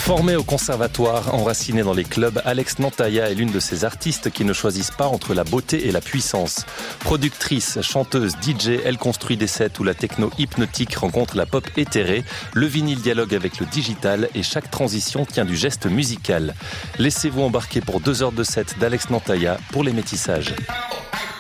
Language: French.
Formée au conservatoire, enracinée dans les clubs, Alex Nantaya est l'une de ces artistes qui ne choisissent pas entre la beauté et la puissance. Productrice, chanteuse, DJ, elle construit des sets où la techno hypnotique rencontre la pop éthérée, le vinyle dialogue avec le digital et chaque transition tient du geste musical. Laissez-vous embarquer pour 2 heures de set d'Alex Nantaya pour les métissages.